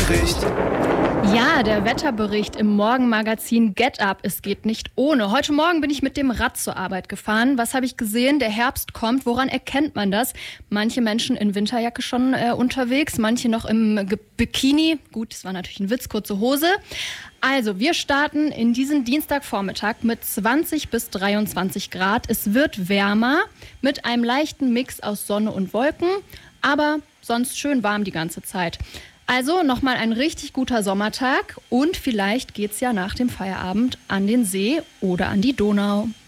Wetterbericht. Ja, der Wetterbericht im Morgenmagazin Get Up. Es geht nicht ohne. Heute Morgen bin ich mit dem Rad zur Arbeit gefahren. Was habe ich gesehen? Der Herbst kommt. Woran erkennt man das? Manche Menschen in Winterjacke schon unterwegs, manche noch im Bikini. Gut, das war natürlich ein Witz, kurze Hose. Also, wir starten in diesen Dienstagvormittag mit 20 bis 23 Grad. Es wird wärmer mit einem leichten Mix aus Sonne und Wolken, aber sonst schön warm die ganze Zeit. Also nochmal ein richtig guter Sommertag und vielleicht geht's ja nach dem Feierabend an den See oder an die Donau.